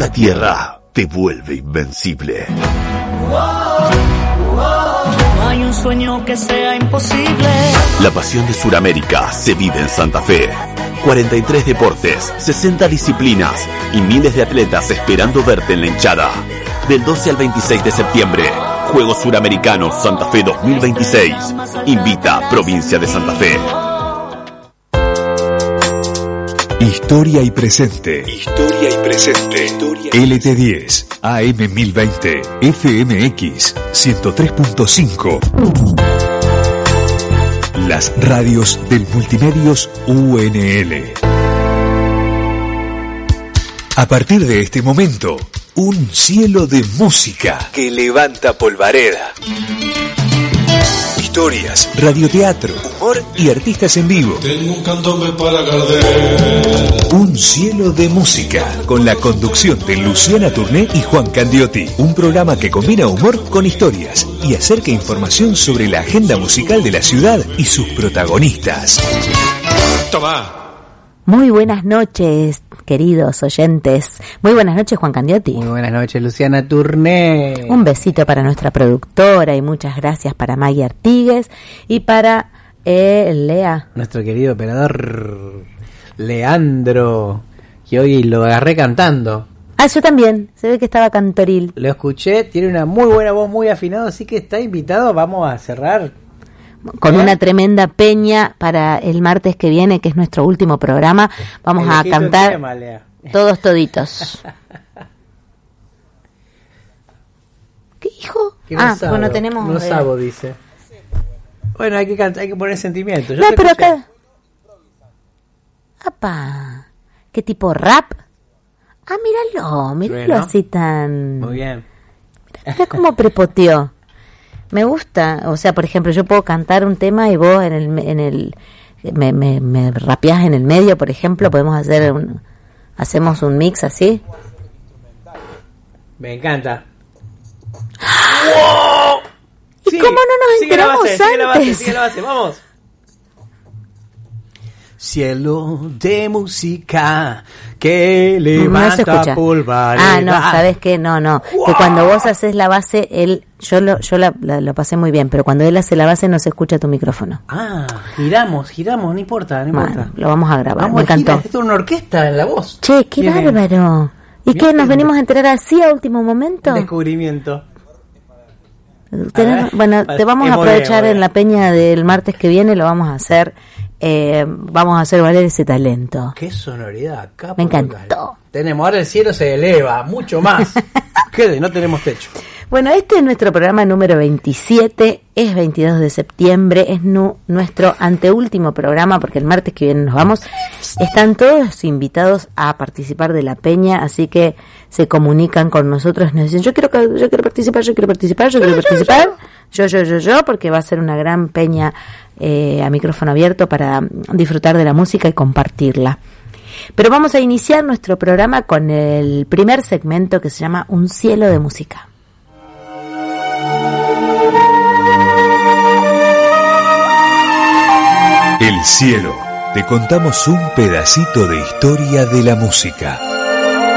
La tierra te vuelve invencible. No hay un sueño que sea imposible. La pasión de Sudamérica se vive en Santa Fe. 43 deportes, 60 disciplinas y miles de atletas esperando verte en la hinchada. Del 12 al 26 de septiembre, Juegos Suramericanos Santa Fe 2026. Invita Provincia de Santa Fe. Historia y presente. Historia y presente. LT10, AM 1020, FMX 103.5. Las radios del Multimedios UNL. A partir de este momento, un cielo de música que levanta polvareda. Historias, radioteatro, humor y artistas en vivo. Tengo un candombe para Gardel. Un cielo de música, con la conducción de Luciana Turné y Juan Candiotti. Un programa que combina humor con historias y acerca información sobre la agenda musical de la ciudad y sus protagonistas. Toma. Muy buenas noches, queridos oyentes. Muy buenas noches, Juan Candiotti. Muy buenas noches, Luciana Turné. Un besito para nuestra productora y muchas gracias para Maggie Artigues y para Lea. Nuestro querido operador Leandro, que hoy lo agarré cantando. Ah, yo también. Se ve que estaba cantoril. Lo escuché, tiene una muy buena voz, muy afinado, así que está invitado. Vamos a cerrar con una tremenda peña para el martes que viene, que es nuestro último programa. Vamos a cantar tema, todos toditos. ¿Qué dijo? Bueno, tenemos... No sabo, dice. Bueno, hay que cantar, hay que poner sentimiento. Yo no, pero acá... ¡Apa! ¿Qué tipo rap? Ah, míralo bueno, así tan... Muy bien. Mira cómo prepoteó. Me gusta, o sea, por ejemplo, yo puedo cantar un tema y vos me rapeás en el medio, por ejemplo, podemos hacemos un mix así. Me encanta. ¡Wow! ¿Y cómo no nos enteramos antes? Sigue la base, vamos. Cielo de música que levanta polvareda. Ah, no, ¿sabes qué? No. Wow. Que cuando vos haces la base, yo lo pasé muy bien, pero cuando él hace la base no se escucha tu micrófono. Ah, giramos, no importa. Bueno, lo vamos a grabar, me encantó. Es una orquesta en la voz. Che, qué bárbaro. ¿Y qué, nos venimos a enterar así a último momento? Descubrimiento. Bueno, te vamos a aprovechar en la peña del martes que viene, lo vamos a hacer. Vamos a hacer valer ese talento. Qué sonoridad acá. Me encantó. Tenemos, ahora el cielo se eleva mucho más. No tenemos techo. Bueno, este es nuestro programa número 27, es 22 de septiembre, es nuestro anteúltimo programa porque el martes que viene nos vamos. Están todos invitados a participar de la peña, así que se comunican con nosotros, nos dicen yo quiero participar, porque va a ser una gran peña a micrófono abierto para disfrutar de la música y compartirla. Pero vamos a iniciar nuestro programa con el primer segmento que se llama Un cielo de música. El cielo. Te contamos un pedacito de historia de la música.